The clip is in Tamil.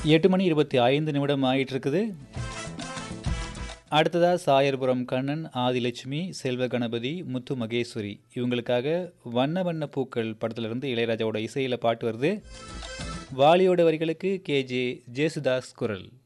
8:25 ஆயிட்டு இருக்குது. அடுத்ததாக சாயர்புரம் கண்ணன், ஆதிலட்சுமி, செல்வ கணபதி, முத்து மகேஸ்வரி இவங்களுக்காக வண்ண வண்ண பூக்கள் படத்திலிருந்து இளையராஜாவோட இசையில் பாட்டு வருது. வாலியோட வரிகளுக்கு கேஜே ஜேசுதாஸ் குரல்.